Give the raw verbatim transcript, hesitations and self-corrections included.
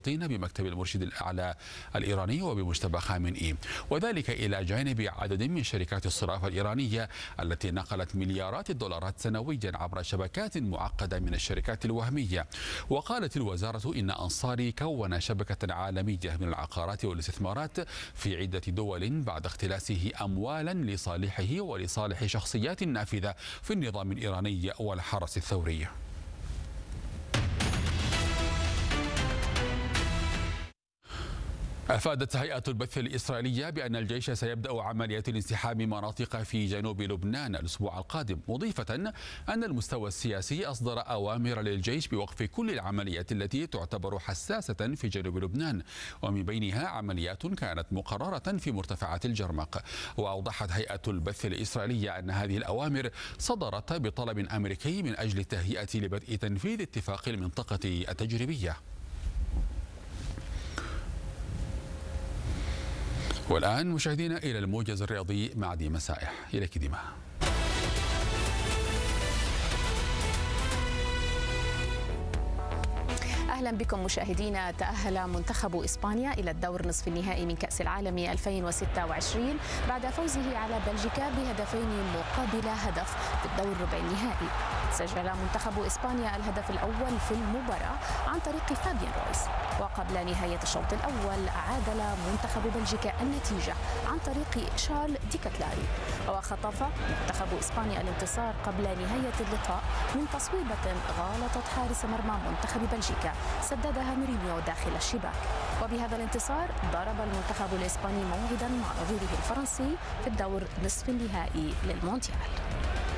بمكتب المرشد الأعلى الإيراني وبمجتبى خامنئي، وذلك إلى جانب عدد من شركات الصرافة الإيرانية التي نقلت مليارات الدولارات سنويا عبر شبكات معقدة من الشركات الوهمية. وقالت الوزارة إن أنصاري كون شبكة عالمية من العقارات والاستثمارات في عدة دول بعد اختلاسه أموالا لصالحه ولصالح شخصيات نافذة في النظام الإيراني والحرس الثوري. أفادت هيئة البث الإسرائيلية بأن الجيش سيبدأ عمليات الانسحاب من مناطق في جنوب لبنان الأسبوع القادم، مضيفة أن المستوى السياسي أصدر أوامر للجيش بوقف كل العمليات التي تعتبر حساسة في جنوب لبنان، ومن بينها عمليات كانت مقررة في مرتفعات الجرمق. وأوضحت هيئة البث الإسرائيلية أن هذه الأوامر صدرت بطلب أمريكي من أجل التهيئة لبدء تنفيذ اتفاق المنطقة التجريبية. والآن مشاهدينا إلى الموجز الرياضي مع ديما سائح. إليك ديما. أهلا بكم مشاهدينا. تأهل منتخب إسبانيا إلى الدور نصف النهائي من كأس العالم ألفين وستة وعشرين بعد فوزه على بلجيكا بهدفين مقابل هدف في الدور ربع النهائي. سجل منتخب إسبانيا الهدف الأول في المباراة عن طريق فابيان رويس، وقبل نهاية الشوط الأول عادل منتخب بلجيكا النتيجة عن طريق شارل ديكاتلاري. وخطف منتخب إسبانيا الانتصار قبل نهاية اللقاء من تصويبة غالطت حارس مرمى منتخب بلجيكا سددها مورينيو داخل الشباك. وبهذا الانتصار ضرب المنتخب الإسباني موعدا مع نظيره الفرنسي في الدور نصف النهائي للمونديال.